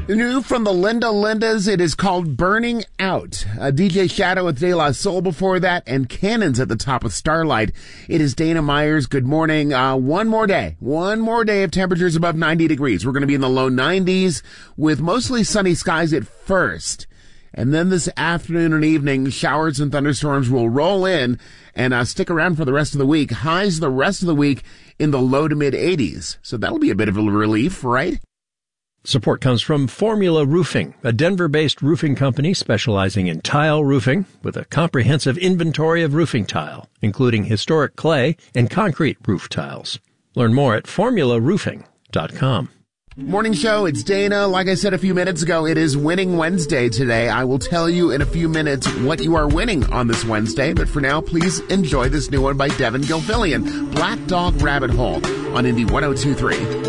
New from the Lindas, it is called Burning Out. DJ Shadow with De La Soul before that, and Cannons at the top with Starlight. It is Dana Myers. Good morning. One more day of temperatures above 90 degrees. We're going to be in the low 90s with mostly sunny skies at first. And then this afternoon and evening, showers and thunderstorms will roll in and stick around for the rest of the week. Highs the rest of the week in the low to mid 80s. So that'll be a bit of a relief, right? Support comes from Formula Roofing, a Denver-based roofing company specializing in tile roofing with a comprehensive inventory of roofing tile, including historic clay and concrete roof tiles. Learn more at formularoofing.com. Morning show, it's Dana. Like I said a few minutes ago, it is Winning Wednesday today. I will tell you in a few minutes what you are winning on this Wednesday, but for now, please enjoy this new one by Devin Gilfillian, Black Dog Rabbit Hole on Indy 102.3.